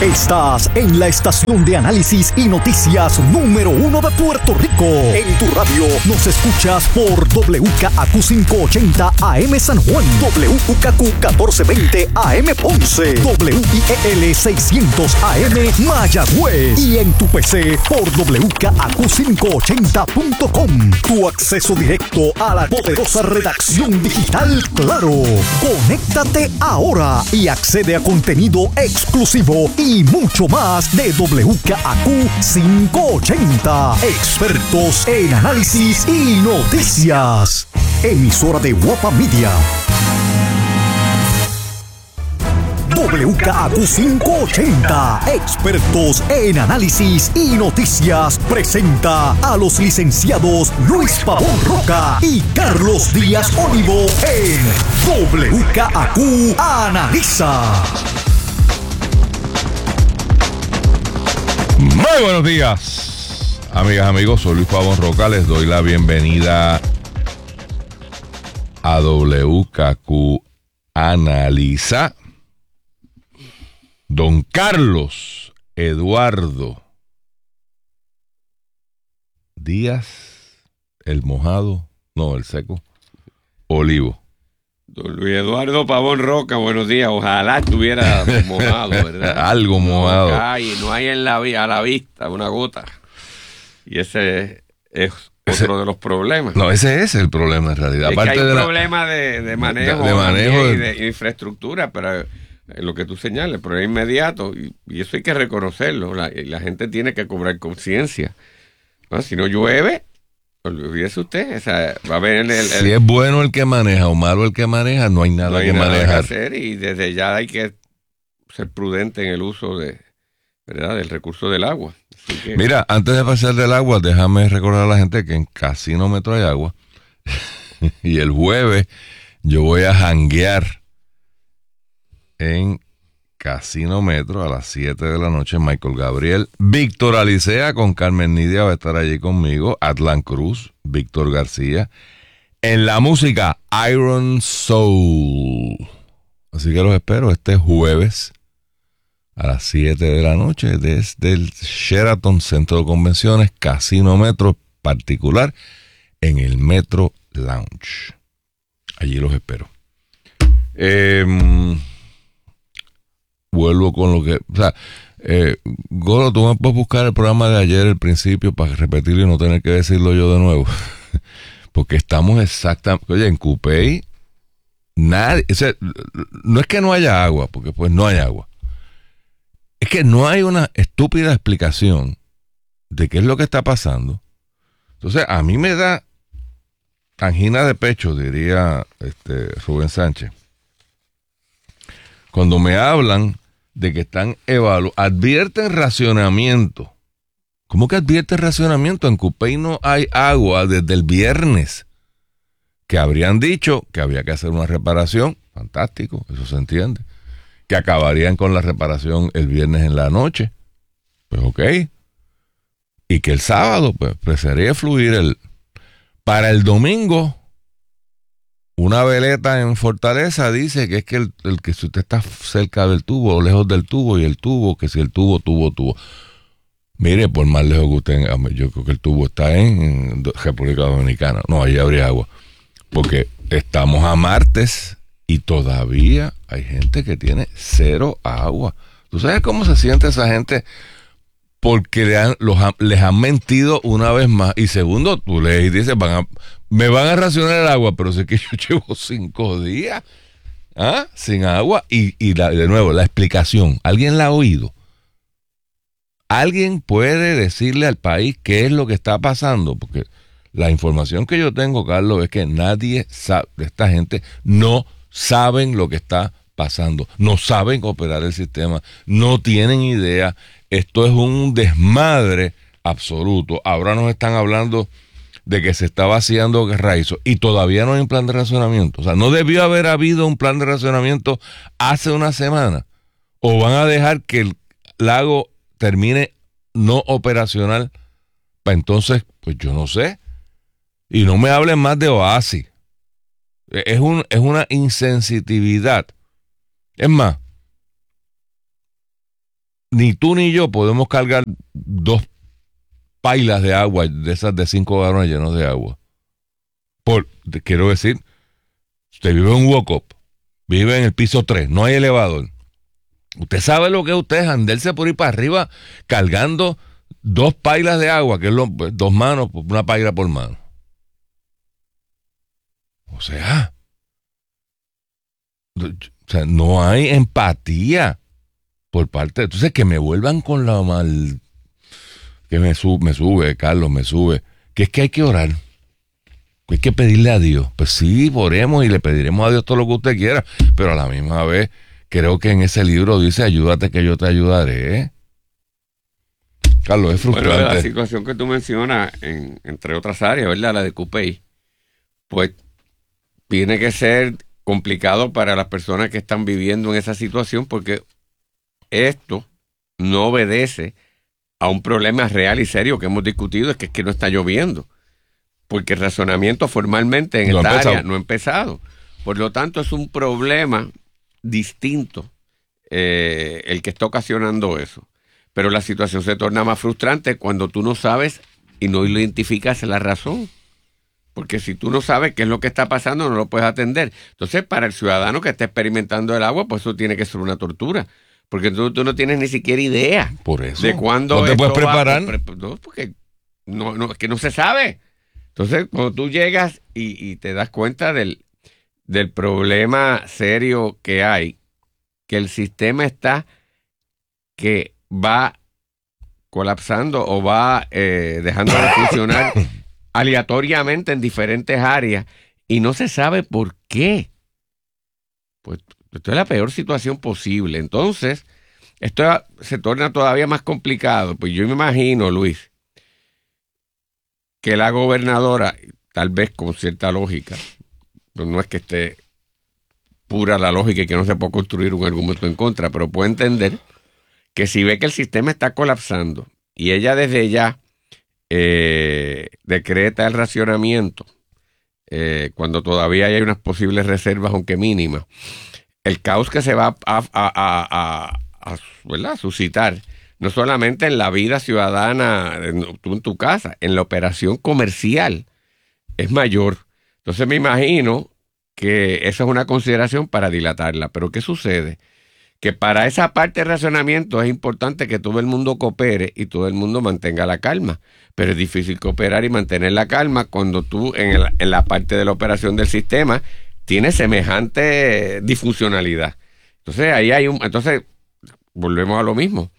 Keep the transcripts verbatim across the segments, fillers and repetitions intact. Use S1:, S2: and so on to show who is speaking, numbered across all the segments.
S1: Estás en la estación de análisis y noticias número uno de Puerto Rico. En tu radio nos escuchas por W K A Q quinientos ochenta A M San Juan, W K Q catorce veinte A M Ponce, W I E L seiscientos A M Mayagüez y en tu P C por W K A Q quinientos ochenta punto com. Tu acceso directo a la poderosa redacción digital Claro. Conéctate ahora y accede a contenido exclusivo y mucho más de W K A Q quinientos ochenta. Expertos en análisis y noticias. Emisora de Guapa Media. W K A Q quinientos ochenta, expertos en análisis y noticias, presenta a los licenciados Luis Pavón Roca y Carlos Díaz Olivo en W K A Q Analiza.
S2: Muy buenos días, amigas, amigos. Soy Luis Pavón Roca. Les doy la bienvenida a W K A Q Analiza. Don Carlos Eduardo Díaz, el mojado, no, el seco, Olivo.
S3: Don Luis Eduardo Pavón Roca, buenos días. Ojalá estuviera mojado, ¿verdad?
S2: Algo mojado.
S3: No hay, no hay en la, a la vista una gota. Y ese es
S2: Ese,
S3: otro de los problemas.
S2: No, ese es el problema en realidad.
S3: Es
S2: Aparte
S3: que hay un
S2: de
S3: problema la, de, de manejo,
S2: de, de manejo
S3: y
S2: de,
S3: de infraestructura, pero lo que tú señales, pero es inmediato y, y eso hay que reconocerlo. La, la gente tiene que cobrar conciencia. ¿No? Si no llueve, olvídese usted. O sea, va a haber el, el,
S2: si es bueno el que maneja o malo el que maneja, no hay nada
S3: no hay
S2: que
S3: nada
S2: manejar.
S3: Que hacer y desde ya hay que ser prudente en el uso de, ¿verdad?, del recurso del agua. Así que,
S2: mira, antes de pasar del agua, déjame recordar a la gente que en Casinómetro hay agua. Y el jueves yo voy a janguear en Casinómetro a las siete de la noche. Michael Gabriel, Víctor Alicea con Carmen Nidia va a estar allí conmigo, Atlan Cruz, Víctor García, en la música Iron Soul. Así que los espero este jueves a las siete de la noche desde el Sheraton Centro de Convenciones, Casinómetro particular, en el Metro Lounge. Allí los espero. Eh... Vuelvo con lo que... O sea, eh, Goro, tú me puedes buscar el programa de ayer, el principio, para repetirlo y no tener que decirlo yo de nuevo. Porque estamos exactamente... Oye, en Cupey, nadie... O sea, no es que no haya agua, porque pues no hay agua. Es que no hay una estúpida explicación de qué es lo que está pasando. Entonces, a mí me da angina de pecho, diría este Rubén Sánchez, cuando me hablan de que están evaluando, advierten racionamiento. ¿Cómo que advierten racionamiento? En Cupey no hay agua desde el viernes. Que habrían dicho que había que hacer una reparación. Fantástico, eso se entiende. Que acabarían con la reparación el viernes en la noche. Pues ok. Y que el sábado, pues, preferiría fluir el... Para el domingo, una veleta en Fortaleza dice que es que el, el que si usted está cerca del tubo o lejos del tubo y el tubo, que si el tubo, tubo, tubo. Mire, por más lejos que usted, yo creo que el tubo está en República Dominicana. No, allí habría agua. Porque estamos a martes y todavía hay gente que tiene cero agua. ¿Tú sabes cómo se siente esa gente? Porque le han, los, les han mentido una vez más. Y segundo, tú les dices, van a, me van a racionar el agua, pero sé que yo llevo cinco días ¿ah? sin agua. Y, y la, de nuevo, la explicación, ¿alguien la ha oído? ¿Alguien puede decirle al país qué es lo que está pasando? Porque la información que yo tengo, Carlos, es que nadie sabe, de esta gente no saben lo que está pasando. No saben operar el sistema, no tienen idea. Esto es un desmadre absoluto. Ahora nos están hablando de que se está vaciando Carrizo y todavía no hay un plan de racionamiento. O sea, no debió haber habido un plan de racionamiento hace una semana. O van a dejar que el lago termine no operacional. Para entonces, pues yo no sé. Y no me hablen más de Oasis. Es, un, es una insensitividad. Es más, ni tú ni yo podemos cargar dos pailas de agua, de esas de cinco galones llenos de agua. Por, quiero decir, usted vive en un walk-up, vive en el piso tres, no hay elevador. Usted sabe lo que es usted andarse por ir para arriba cargando dos pailas de agua, que es lo, dos manos, una paila por mano. O sea, o sea, no hay empatía por parte. Entonces, que me vuelvan con la mal. Que me, sub, me sube, Carlos, me sube. Que es que hay que orar. Que hay que pedirle a Dios. Pues sí, oremos y le pediremos a Dios todo lo que usted quiera. Pero a la misma vez, creo que en ese libro dice: ayúdate que yo te ayudaré. Carlos, es frustrante.
S3: Bueno, la situación que tú mencionas, en, entre otras áreas, ¿verdad? La de Cupey, pues tiene que ser complicado para las personas que están viviendo en esa situación, porque esto no obedece a un problema real y serio que hemos discutido, es que es que no está lloviendo, porque el razonamiento formalmente en
S2: no
S3: esta
S2: ha
S3: área no ha empezado. Por lo tanto, es un problema distinto eh, el que está ocasionando eso. Pero la situación se torna más frustrante cuando tú no sabes y no identificas la razón. Porque si tú no sabes qué es lo que está pasando, no lo puedes atender. Entonces, para el ciudadano que está experimentando el agua, pues eso tiene que ser una tortura. Porque tú, tú no tienes ni siquiera idea
S2: Por eso.
S3: de cuándo
S2: ¿No te puedes preparar?
S3: Va, no, porque no, no, es que no se sabe. Entonces, cuando tú llegas y, y te das cuenta del, del problema serio que hay, que el sistema está que va colapsando o va eh, dejando de funcionar aleatoriamente en diferentes áreas y no se sabe por qué. Pues esto es la peor situación posible. Entonces, esto se torna todavía más complicado. Pues yo me imagino, Luis, que la gobernadora, tal vez con cierta lógica, pues no es que esté pura la lógica y que no se puede construir un argumento en contra, pero puede entender que si ve que el sistema está colapsando y ella desde ya eh, decreta el racionamiento, eh, cuando todavía hay unas posibles reservas, aunque mínimas, el caos que se va a, a, a, a, a, ¿verdad? a suscitar, no solamente en la vida ciudadana, en, tú en tu casa, en la operación comercial, es mayor. Entonces me imagino que esa es una consideración para dilatarla. Pero ¿qué sucede? Que para esa parte de razonamiento es importante que todo el mundo coopere y todo el mundo mantenga la calma. Pero es difícil cooperar y mantener la calma cuando tú en, el, en la parte de la operación del sistema tienes semejante disfuncionalidad. Entonces ahí hay un... Entonces volvemos a lo mismo.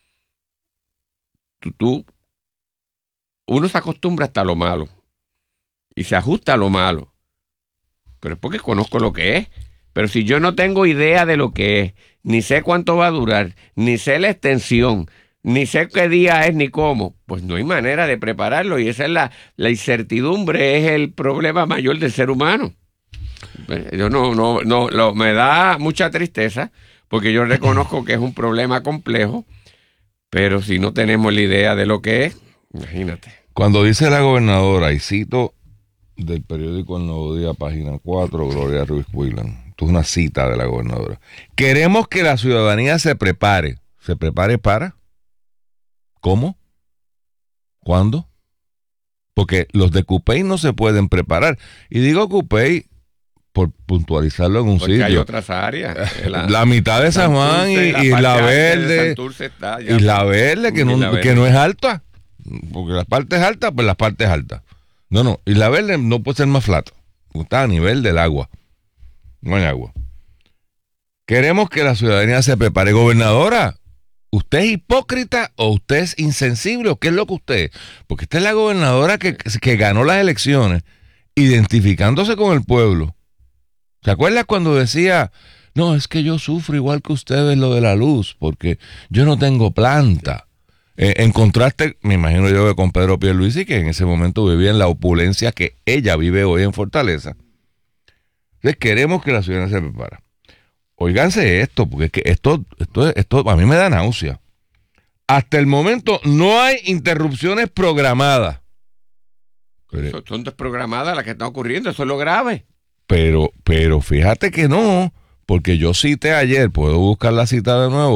S3: Tú, tú, uno se acostumbra hasta lo malo y se ajusta a lo malo. Pero es porque conozco lo que es. Pero si yo no tengo idea de lo que es, ni sé cuánto va a durar, ni sé la extensión, ni sé qué día es ni cómo, pues no hay manera de prepararlo. Y esa es la, la incertidumbre, es el problema mayor del ser humano. Yo no, no, no, lo, me da mucha tristeza porque yo reconozco que es un problema complejo, pero si no tenemos la idea de lo que es, imagínate.
S2: Cuando dice la gobernadora, y cito del periódico El Nuevo Día, página cuatro, Gloria Ruiz Quilan. Esto es una cita de la gobernadora. Queremos que la ciudadanía se prepare. ¿Se prepare para? ¿Cómo? ¿Cuándo? Porque los de Cupey no se pueden preparar. Y digo Cupey por puntualizarlo en un
S3: Porque
S2: sitio.
S3: hay otras áreas.
S2: La, la mitad de San Juan y, y la Verde.
S3: Está,
S2: y la Verde, que no,
S3: la Verde.
S2: que no es alta. Porque las partes altas, pues las partes altas. No, no. Y la Verde no puede ser más flat. Está a nivel del agua. No hay agua. Queremos que la ciudadanía se prepare. Gobernadora, ¿usted es hipócrita o usted es insensible o qué es lo que usted es? Porque esta es la gobernadora que, que ganó las elecciones identificándose con el pueblo. ¿Se acuerdas cuando decía, no, es que yo sufro igual que ustedes lo de la luz porque yo no tengo planta? Eh, en contraste, me imagino yo que con Pedro Pierluisi, que en ese momento vivía en la opulencia que ella vive hoy en Fortaleza. Entonces queremos que la ciudadanía se prepare. Óiganse esto, porque es que esto, esto, esto a mí me da náusea. Hasta el momento no hay interrupciones programadas.
S3: Pero, son desprogramadas las que están ocurriendo, eso es lo grave.
S2: Pero, pero fíjate que no, porque yo cité ayer, puedo buscar la cita de nuevo,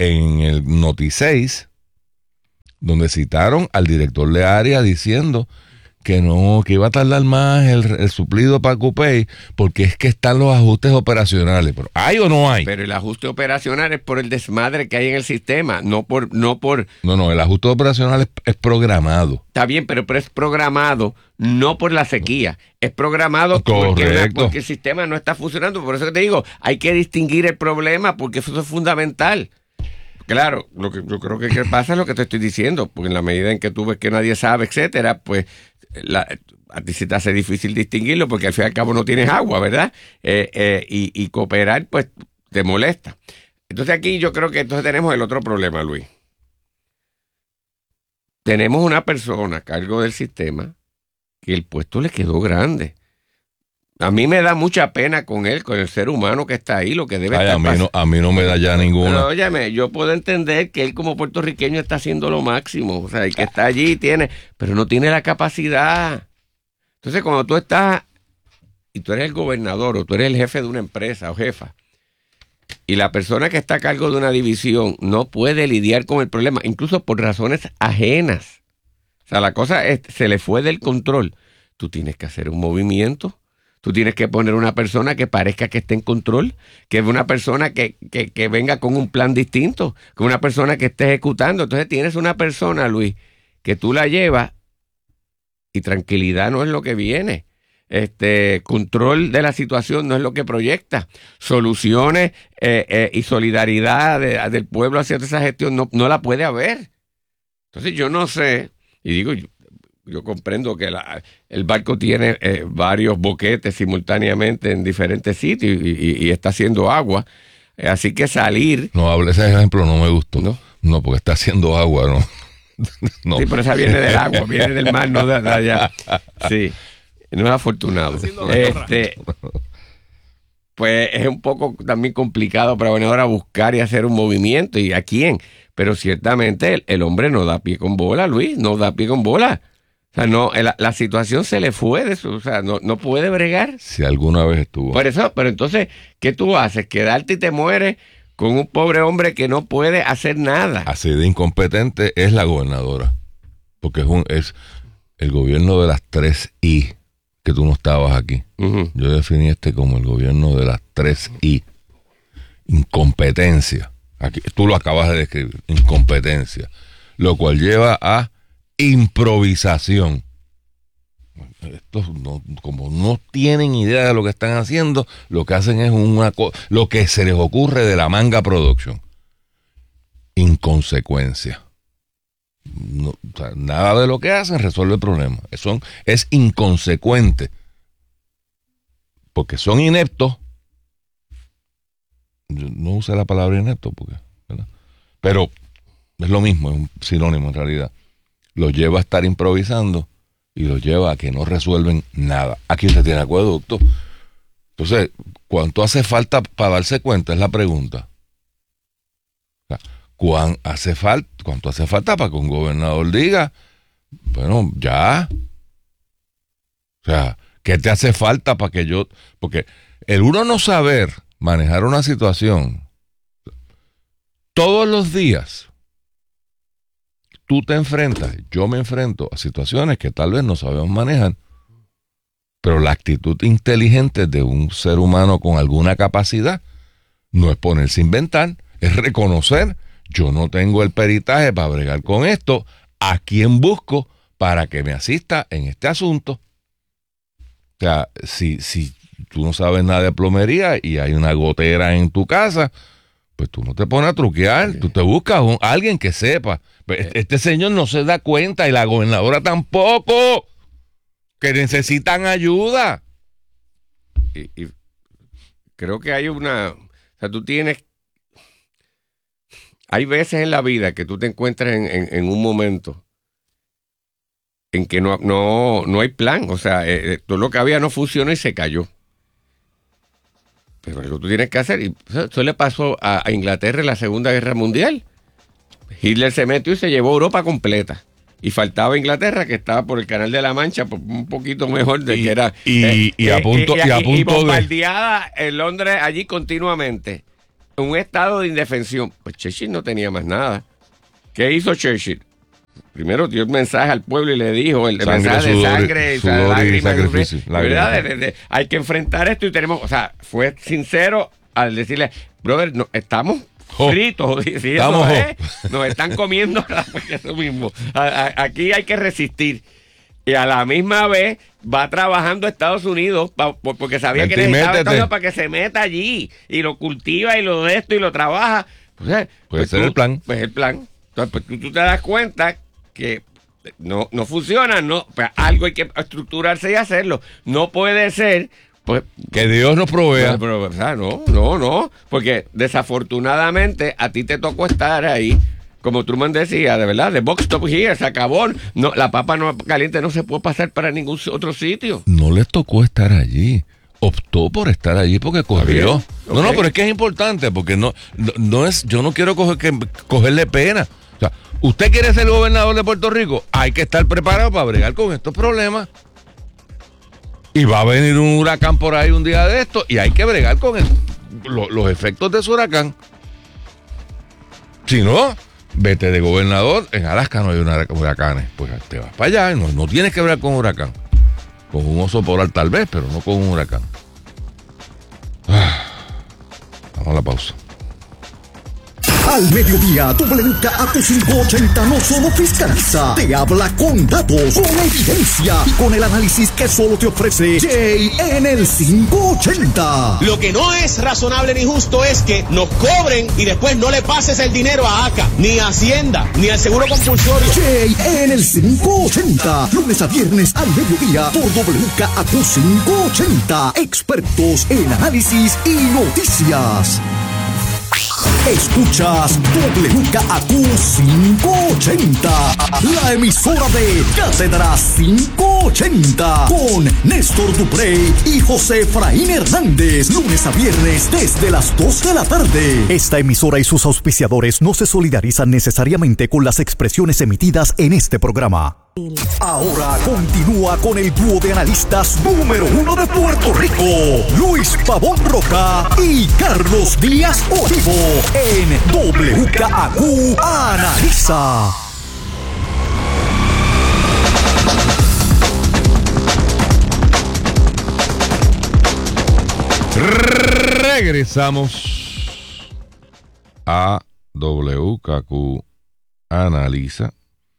S2: en el Noti seis, donde citaron al director de área diciendo que no, que iba a tardar más el, el suplido para Cupey porque es que están los ajustes operacionales. Pero ¿hay o no hay?
S3: Pero el ajuste operacional es por el desmadre que hay en el sistema, no por... No, por,
S2: no, no, el ajuste operacional es, es programado.
S3: Está bien, pero, pero es programado no por la sequía, es programado porque, la, porque el sistema no está funcionando. Por eso que te digo, hay que distinguir el problema porque eso es fundamental. Claro, lo que yo creo que, que pasa es lo que te estoy diciendo, porque en la medida en que tú ves que nadie sabe, etcétera, pues la, a ti se te hace difícil distinguirlo porque al fin y al cabo no tienes agua, ¿verdad? Eh, eh, y, y cooperar, pues, te molesta. Entonces aquí yo creo que entonces tenemos el otro problema, Luis. Tenemos una persona a cargo del sistema que el puesto le quedó grande. A mí me da mucha pena con él, con el ser humano que está ahí, lo que debe
S2: Ay,
S3: estar
S2: a mí, no, a mí no me da ya ninguna.
S3: Pero óyeme, yo puedo entender que él como puertorriqueño está haciendo lo máximo, o sea, y que está allí, tiene, pero no tiene la capacidad. Entonces, cuando tú estás, y tú eres el gobernador, o tú eres el jefe de una empresa, o jefa, y la persona que está a cargo de una división no puede lidiar con el problema, incluso por razones ajenas. O sea, la cosa es, se le fue del control. Tú tienes que hacer un movimiento. Tú tienes que poner una persona que parezca que esté en control, que es una persona que, que, que venga con un plan distinto, con una persona que esté ejecutando. Entonces tienes una persona, Luis, que tú la llevas y tranquilidad no es lo que viene. Este control de la situación no es lo que proyecta. Soluciones eh, eh, y solidaridad de, del pueblo hacia esa gestión no, no la puede haber. Entonces yo no sé, y digo... Yo, Yo comprendo que la, el barco tiene eh, varios boquetes simultáneamente en diferentes sitios y, y, y está haciendo agua. Eh, así que salir...
S2: No, hable, ese ejemplo no me gustó. No, no porque está haciendo agua, ¿no?
S3: no. Sí, pero esa viene del agua, viene del mar, no de, de allá. Sí, no es afortunado. Este, pues es un poco también complicado para bueno, ahora buscar y hacer un movimiento. ¿Y a quién? Pero ciertamente el, el hombre no da pie con bola, Luis, no da pie con bola. O sea, no, la, la situación se le fue de su, o sea, no, no puede bregar.
S2: Si alguna vez estuvo.
S3: Por eso, pero entonces, ¿qué tú haces? Quedarte y te mueres con un pobre hombre que no puede hacer nada.
S2: Así de incompetente es la gobernadora. Porque es un, es el gobierno de las tres I, que tú no estabas aquí. Uh-huh. Yo definí este como el gobierno de las tres I. Incompetencia. Aquí, tú lo acabas de describir. Incompetencia. Lo cual lleva a improvisación. Estos no, como no tienen idea de lo que están haciendo, lo que hacen es una co- lo que se les ocurre de la manga production. Inconsecuencia. No, o sea, nada de lo que hacen resuelve el problema. Son, es inconsecuente. Porque son ineptos. Yo no usé la palabra inepto porque, ¿verdad? Pero es lo mismo, es un sinónimo en realidad. Los lleva a estar improvisando y los lleva a que no resuelven nada. Aquí usted tiene acueducto. Entonces, ¿cuánto hace falta para darse cuenta? Es la pregunta. O sea, ¿cuán hace falta, ¿Cuánto hace falta para que un gobernador diga, bueno, ya? O sea, ¿qué te hace falta para que yo...? Porque el uno no saber manejar una situación todos los días... Tú te enfrentas, yo me enfrento a situaciones que tal vez no sabemos manejar, pero la actitud inteligente de un ser humano con alguna capacidad no es ponerse a inventar, es reconocer, yo no tengo el peritaje para bregar con esto, ¿a quién busco para que me asista en este asunto? O sea, si, si tú no sabes nada de plomería y hay una gotera en tu casa, pues tú no te pones a truquear, tú te buscas a, un, a alguien que sepa. Este señor no se da cuenta y la gobernadora tampoco, que necesitan ayuda.
S3: Y, y creo que hay una, o sea, tú tienes, hay veces en la vida que tú te encuentras en, en, en un momento en que no, no, no hay plan, o sea, eh, todo lo que había no funcionó y se cayó. Pero lo que tú tienes que hacer, y eso le pasó a, a Inglaterra en la Segunda Guerra Mundial. Hitler se metió y se llevó Europa completa. Y faltaba Inglaterra, que estaba por el Canal de la Mancha, un poquito mejor de
S2: y,
S3: que era.
S2: Y,
S3: eh,
S2: y a punto,
S3: eh,
S2: y, y, a punto
S3: y bombardeada de... en Londres allí continuamente. un estado de indefensión. Pues Churchill no tenía más nada. ¿Qué hizo Churchill? Primero dio un mensaje al pueblo y le dijo el, el
S2: Sangre,
S3: mensaje
S2: sudor,
S3: de sangre,
S2: sudor y
S3: lágrimas,
S2: sacrificio,
S3: ¿verdad?
S2: lágrimas.
S3: De, de, de, hay que enfrentar esto y tenemos, o sea, fue sincero al decirle, brother, no, estamos
S2: Oh.
S3: fritos, sí, sí,
S2: Estamos
S3: eso es, nos están comiendo eso mismo. A, a, aquí hay que resistir. Y a la misma vez va trabajando Estados Unidos pa, porque sabía
S2: Vente
S3: que
S2: y
S3: necesitaba
S2: métete.
S3: Estados Unidos para que se meta allí y lo cultiva y lo de esto y lo trabaja. Pues, eh,
S2: Puede
S3: pues
S2: ser
S3: tú-
S2: el plan.
S3: Pues el plan. Entonces, pues tú, tú te das cuenta que no, no funciona, no, pues algo hay que estructurarse y hacerlo. No puede ser, pues.
S2: Que Dios nos provea.
S3: No, pero, o sea, no, no, no, porque desafortunadamente a ti te tocó estar ahí, como Truman decía, de verdad, de box stop here, se acabó, no, la papa no caliente no se puede pasar para ningún otro sitio.
S2: No les tocó estar allí. Optó por estar allí porque corrió.
S3: bien.
S2: No, no,
S3: Ok.
S2: pero es que es importante porque no, no, no es, yo no quiero coger, que, cogerle pena. O sea, usted quiere ser gobernador de Puerto Rico, hay que estar preparado para bregar con estos problemas. Y va a venir un huracán por ahí un día de esto y hay que bregar con el- lo- los efectos de ese huracán. Si no, vete de gobernador. En Alaska no hay una- huracanes. Pues te vas para allá. No, no tienes que bregar con un huracán. Con un oso polar tal vez, pero no con un huracán. Ah, vamos a la pausa.
S1: Al mediodía, W K A Q quinientos ochenta no solo fiscaliza, te habla con datos, con evidencia y con el análisis que solo te ofrece Jay en el quinientos ochenta.
S4: Lo que no es razonable ni justo es que nos cobren y después no le pases el dinero a ACA, ni a Hacienda, ni al Seguro Compulsorio.
S1: Jay en el quinientos ochenta, lunes a viernes al mediodía por W K A Q quinientos ochenta, expertos en análisis y noticias. Escuchas W K A Q quinientos ochenta, la emisora de Cátedra quinientos ochenta, con Néstor Duprey y José Efraín Hernández, lunes a viernes desde las dos de la tarde. Esta emisora y sus auspiciadores no se solidarizan necesariamente con las expresiones emitidas en este programa. Ahora continúa con el dúo de analistas número uno de Puerto Rico, Luis Pavón Roca y Carlos Díaz Olivo, en W K A Q Analiza.
S2: Regresamos a W K Q Analiza.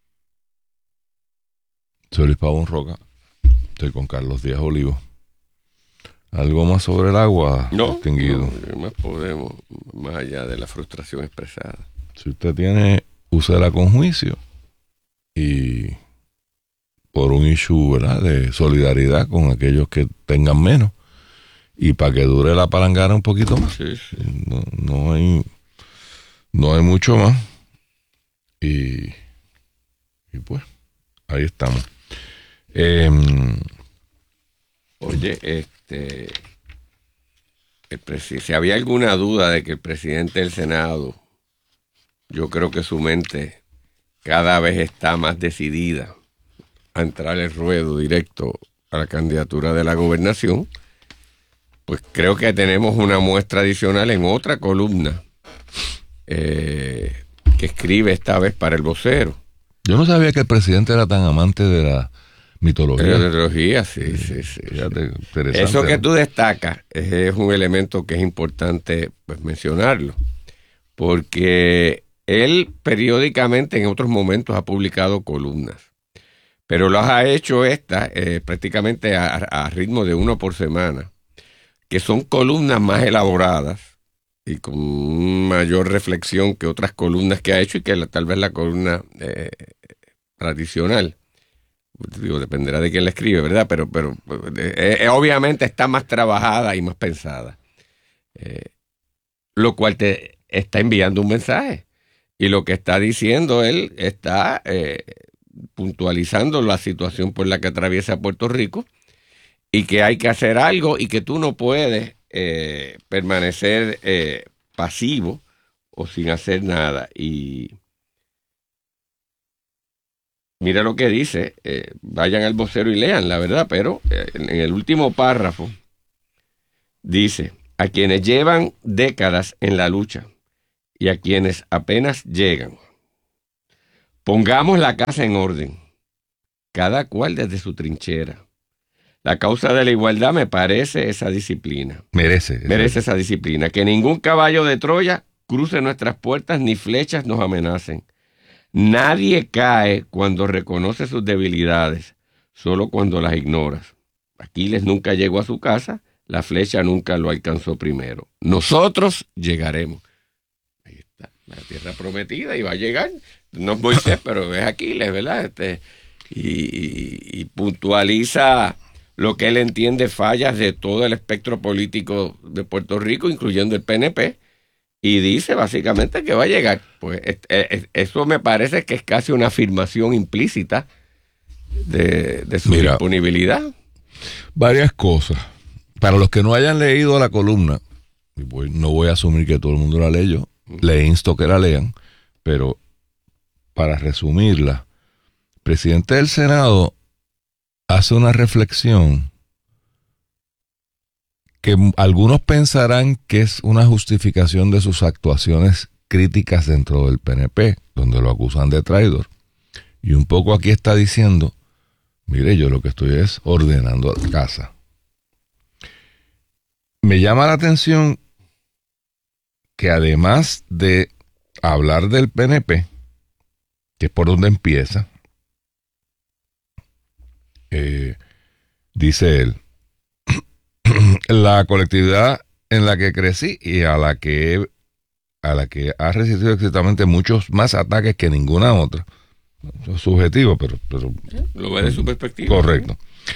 S2: Soy Luis Pavón Roca. Estoy con Carlos Díaz Olivo. ¿Algo más sobre el agua,
S3: No,
S2: distinguido?
S3: no, ¿qué más podemos, más allá de la frustración expresada?
S2: Si usted tiene, úsela con juicio y por un issue, ¿verdad?, de solidaridad con aquellos que tengan menos y para que dure la palangana un poquito más.
S3: Sí, sí.
S2: No, no hay no hay mucho más y, y pues ahí estamos. Eh,
S3: Oye, este, el presi- si había alguna duda de que el presidente del Senado, yo creo que su mente cada vez está más decidida a entrar el ruedo directo a la candidatura de la gobernación, pues creo que tenemos una muestra adicional en otra columna eh, que escribe esta vez para el vocero.
S2: yo no sabía que el presidente era tan amante de la mitología.
S3: La teología, sí, sí, sí.
S2: Fíjate, interesante,
S3: Eso que
S2: ¿no?
S3: tú destacas es, es un elemento que es importante pues mencionarlo, porque él periódicamente en otros momentos ha publicado columnas, pero las ha hecho esta eh, prácticamente a, a ritmo de uno por semana, que son columnas más elaboradas y con mayor reflexión que otras columnas que ha hecho y que la, tal vez la columna eh, tradicional. Digo, dependerá de quién la escribe, ¿verdad? Pero, pero eh, eh, obviamente está más trabajada y más pensada. Eh, lo cual te está enviando un mensaje. Y lo que está diciendo él está eh, puntualizando la situación por la que atraviesa Puerto Rico y que hay que hacer algo y que tú no puedes eh, permanecer eh, pasivo o sin hacer nada. Y mira lo que dice, eh, vayan al vocero y lean, la verdad, pero eh, en el último párrafo dice, a quienes llevan décadas en la lucha y a quienes apenas llegan. Pongamos la casa en orden, cada cual desde su trinchera. La causa de la igualdad me parece esa disciplina.
S2: Merece.
S3: Merece esa disciplina. Que ningún caballo de Troya cruce nuestras puertas ni flechas nos amenacen. Nadie cae cuando reconoce sus debilidades, solo cuando las ignoras. Aquiles nunca llegó a su casa, la flecha nunca lo alcanzó primero. Nosotros llegaremos. Ahí está, la tierra prometida y va a llegar. No es Moisés, pero es Aquiles, ¿verdad? Este, y, y, y puntualiza lo que él entiende fallas de todo el espectro político de Puerto Rico, incluyendo el P N P, y dice básicamente que va a llegar. Pues eso me parece que es casi una afirmación implícita de, de su
S2: Mira,
S3: disponibilidad.
S2: Varias cosas. Para los que no hayan leído la columna, no voy a asumir que todo el mundo la leyó, le insto que la lean, pero para resumirla, el presidente del Senado hace una reflexión que algunos pensarán que es una justificación de sus actuaciones críticas dentro del P N P, donde lo acusan de traidor. Y un poco aquí está diciendo, mire, yo lo que estoy es ordenando la casa. Me llama la atención que además de hablar del P N P, que es por donde empieza, eh, dice él, la colectividad en la que crecí y a la que a la que ha resistido exactamente muchos más ataques que ninguna otra. Eso es subjetivo, pero, pero
S3: lo ve de su perspectiva.
S2: Correcto.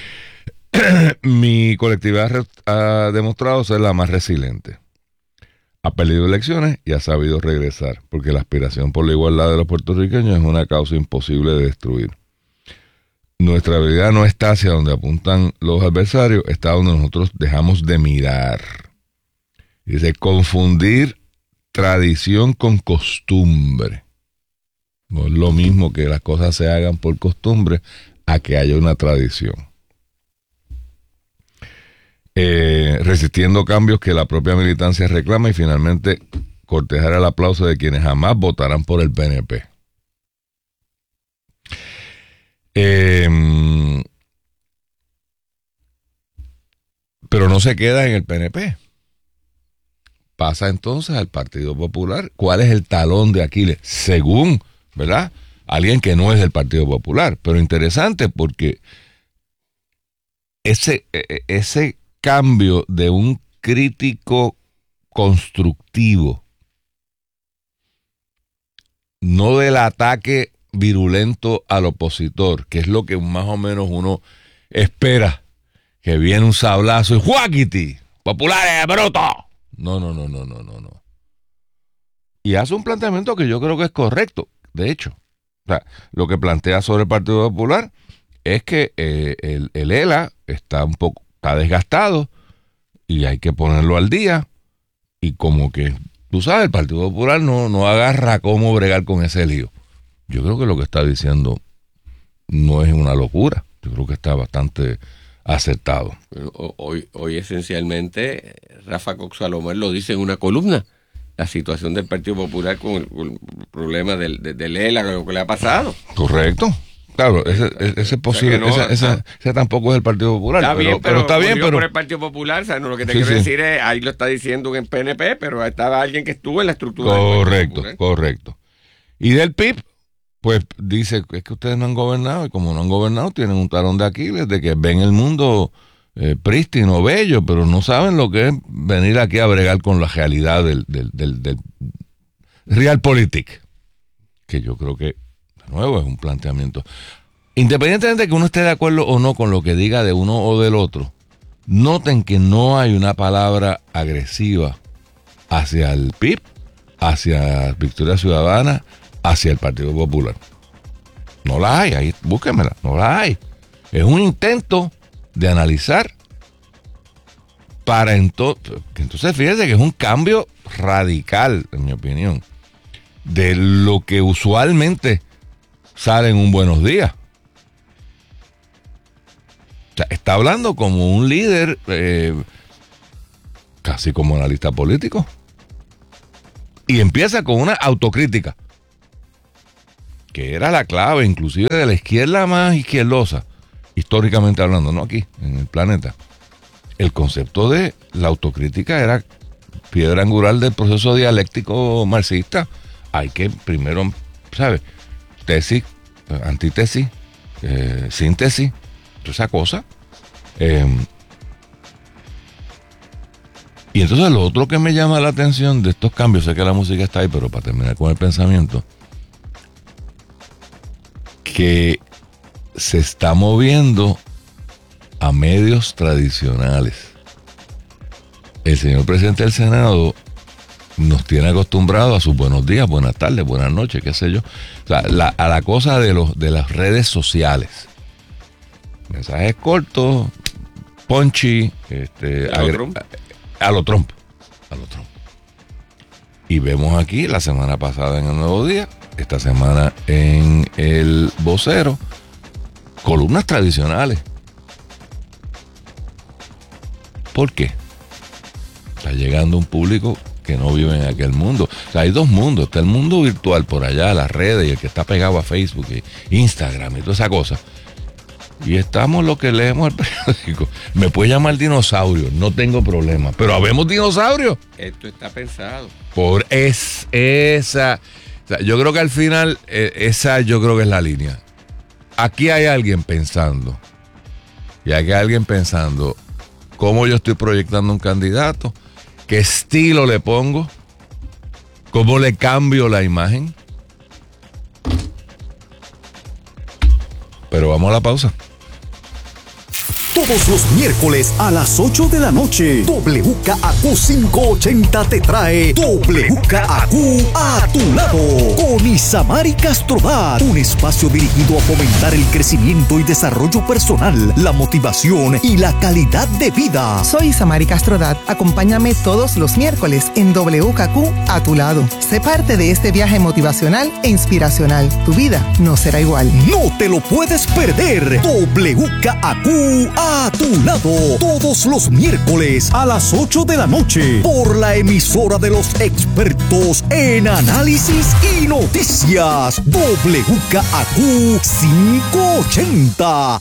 S2: Mi colectividad ha demostrado ser la más resiliente. Ha perdido elecciones y ha sabido regresar, porque la aspiración por la igualdad de los puertorriqueños es una causa imposible de destruir. Nuestra habilidad no está hacia donde apuntan los adversarios, está donde nosotros dejamos de mirar. Dice, confundir tradición con costumbre. No es lo mismo que las cosas se hagan por costumbre a que haya una tradición. Eh, resistiendo cambios que la propia militancia reclama y finalmente cortejar el aplauso de quienes jamás votarán por el P N P. Eh, pero no se queda en el P N P. Pasa entonces al Partido Popular. ¿Cuál es el talón de Aquiles? Según, ¿verdad?, alguien que no es del Partido Popular. Pero interesante porque ese, ese cambio de un crítico constructivo, no del ataque virulento al opositor, que es lo que más o menos uno espera, que viene un sablazo y ¡juaquiti! ¡Populares, bruto! No, no, no, no, no, no, no. Y hace un planteamiento que yo creo que es correcto, de hecho. O sea, lo que plantea sobre el Partido Popular es que eh, el, el E L A está un poco, está desgastado y hay que ponerlo al día. Y como que, tú sabes, el Partido Popular no, no agarra cómo bregar con ese lío. Yo creo que lo que está diciendo no es una locura. Yo creo que está bastante acertado.
S3: Bueno, hoy, hoy esencialmente Rafa Cox Salomón lo dice en una columna. La situación del Partido Popular con el, con el problema del, del, del E L A, lo que le ha pasado.
S2: Correcto. Claro, ese, ese es posible. O sea, no, ese, ese, ese tampoco es el Partido Popular.
S3: Está
S2: pero,
S3: bien, pero,
S2: pero está bien, pero
S3: por el Partido Popular, o sea, no, lo que te
S2: sí,
S3: quiero
S2: sí.
S3: decir es, ahí lo está diciendo en P N P, pero estaba alguien que estuvo en la estructura.
S2: Correcto, correcto. Y del P I B, pues dice, es que ustedes no han gobernado, y como no han gobernado, tienen un talón de Aquiles de que ven el mundo eh, prístino, bello, pero no saben lo que es venir aquí a bregar con la realidad del, del, del, del realpolitik, que yo creo que, de nuevo, es un planteamiento. Independientemente de que uno esté de acuerdo o no con lo que diga de uno o del otro, noten que no hay una palabra agresiva hacia el P I B, hacia Victoria Ciudadana, hacia el Partido Popular. No la hay, ahí búsquenmela, no la hay. Es un intento de analizar para entonces, entonces fíjense que es un cambio radical, en mi opinión, de lo que usualmente sale en un Buenos Días. O sea, está hablando como un líder eh, casi como analista político. Y empieza con una autocrítica, que era la clave, inclusive de la izquierda más izquierdosa, históricamente hablando, no aquí, en el planeta. El concepto de la autocrítica era piedra angular del proceso dialéctico marxista. Hay que primero, ¿sabes? Tesis, antítesis, eh, síntesis, toda esa cosa. Eh, y entonces lo otro que me llama la atención de estos cambios, sé que la música está ahí, pero para terminar con el pensamiento, que se está moviendo a medios tradicionales. El señor presidente del Senado nos tiene acostumbrados a sus buenos días, buenas tardes, buenas noches, qué sé yo. O sea, la, a la cosa de, los, de las redes sociales. Mensajes cortos, punchy, este,
S3: a, lo
S2: agre-
S3: Trump.
S2: a, a lo Trump. A lo Trump. Y vemos aquí la semana pasada en El Nuevo Día, esta semana en El Vocero, columnas tradicionales. ¿Por qué? Está llegando un público que no vive en aquel mundo. O sea, hay dos mundos. Está el mundo virtual por allá, las redes, y el que está pegado a Facebook, y Instagram y toda esa cosa. Y estamos los que leemos el periódico. Me puede llamar dinosaurio, no tengo problema. Pero habemos dinosaurios.
S3: Esto está pensado.
S2: Por es, esa. O sea, yo creo que al final, eh, esa yo creo que es la línea. Aquí hay alguien pensando. Y aquí hay alguien pensando cómo yo estoy proyectando un candidato, qué estilo le pongo, cómo le cambio la imagen. Pero vamos a la pausa.
S1: Todos los miércoles a las ocho de la noche, W K A Q quinientos ochenta te trae W K A Q a tu lado con Isamari Castrodat, un espacio dirigido a fomentar el crecimiento y desarrollo personal, la motivación y la calidad de vida.
S5: Soy Isamari Castrodat. Acompáñame todos los miércoles en W K A Q a tu lado. Sé parte de este viaje motivacional e inspiracional. Tu vida no será igual.
S1: No te lo puedes perder. W K A Q a tu lado todos los miércoles a las ocho de la noche por la emisora de los expertos en análisis y noticias. W K A Q quinientos ochenta.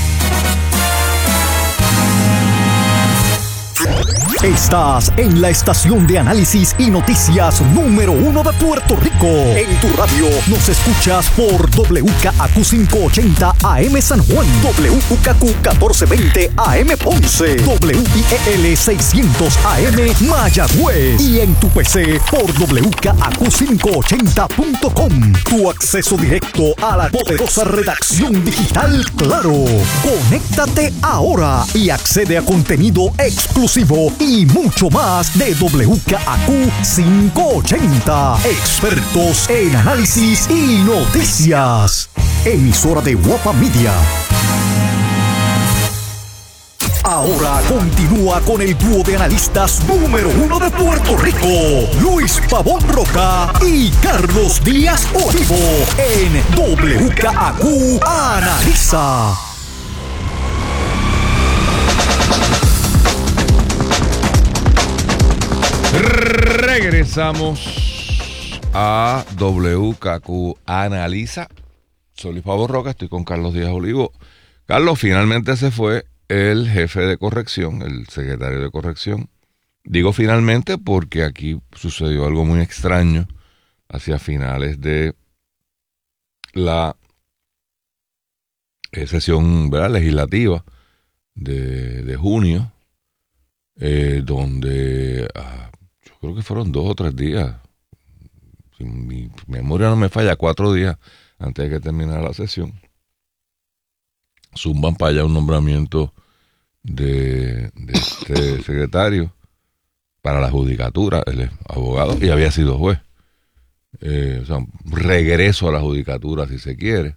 S1: Estás en la estación de análisis y noticias número uno de Puerto Rico. En tu radio nos escuchas por W K A Q quinientos ochenta A M San Juan, W K Q catorce veinte A M Ponce, W I E L seiscientos A M Mayagüez y en tu P C por W K A Q quinientos ochenta punto com. Tu acceso directo a la poderosa redacción digital Claro. Conéctate ahora y accede a contenido exclusivo y mucho más de W K A Q quinientos ochenta. Expertos en análisis y noticias. Emisora de Guapa Media. Ahora continúa con el dúo de analistas número uno de Puerto Rico, Luis Pavón Roca y Carlos Díaz Olivo, en W K A Q Analiza.
S2: Regresamos a W K A Q Analiza. Soy Luis Pavón Roca, estoy con Carlos Díaz Olivo. Carlos, finalmente se fue el jefe de corrección, el secretario de corrección. Digo finalmente porque aquí sucedió algo muy extraño hacia finales de la eh, sesión, ¿verdad?, legislativa de, de junio, eh, donde ah, yo creo que fueron dos o tres días, si mi memoria no me falla, cuatro días antes de que terminara la sesión, zumban para allá un nombramiento de, de este secretario para la judicatura, él es abogado y había sido juez. Eh, o sea, un regreso a la judicatura si se quiere.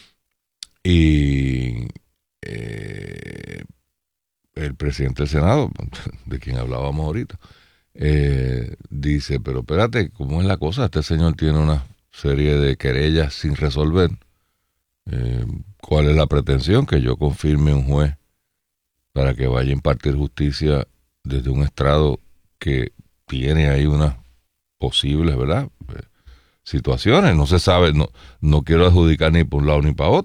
S2: Y eh, el presidente del Senado, de quien hablábamos ahorita, eh, dice, pero espérate, ¿cómo es la cosa? Este señor tiene una serie de querellas sin resolver. Eh, ¿Cuál es la pretensión? Que yo confirme un juez para que vaya a impartir justicia desde un estrado que tiene ahí unas posibles, ¿verdad?, situaciones. No se sabe, no, no quiero adjudicar ni por un lado ni para otro.